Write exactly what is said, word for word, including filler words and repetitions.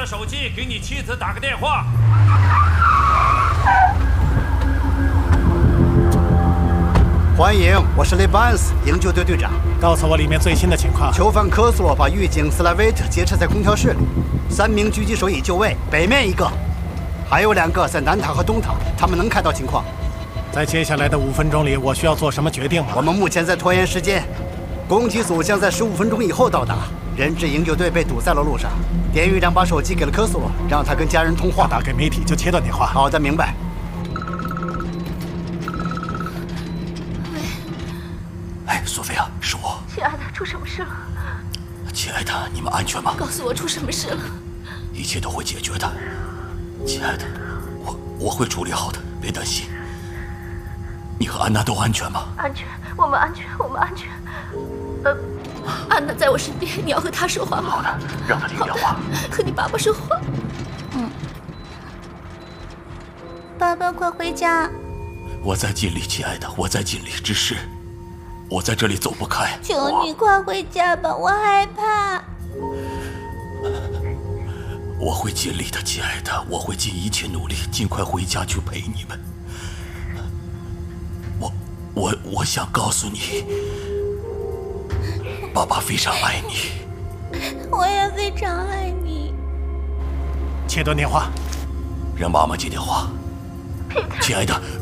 的手机，给你妻子打个电话。 欢迎，我是雷巴恩斯，营救队队长。 告诉我里面最新的情况。 囚犯科索把狱警斯拉维特劫持在空调室里，三名狙击手已就位，北面一个，还有两个在南塔和东塔，他们能看到情况。 在接下来的五分钟里，我需要做什么决定吗？ 我们目前在拖延时间，攻击组将在十五分钟以后到达。人质营救队被堵在了路上，典狱长把手机给了科索，让他跟家人通话。 打给媒体就切断电话。 好的，明白。 哎，索菲亚，是我。 亲爱的，出什么事了？ 亲爱的，你们安全吗？ 告诉我出什么事了。 一切都会解决的，亲爱的，我我会处理好的，别担心。你和安娜都安全吗？ 安全，我们安全，我们安全。呃，安娜在我身边，你要和她说话吗？ 好的，让她听电话。 和你爸爸说话。 嗯。爸爸，快回家！ 我在尽力，亲爱的，我在尽力，只是我在这里走不开。 求你快回家吧，我害怕。 我会尽力的，亲爱的，我会尽一切努力，尽快回家去陪你们。我我我想告诉你，爸爸非常爱你。 我也非常爱你。 切断电话， 让妈妈接电话。亲爱的，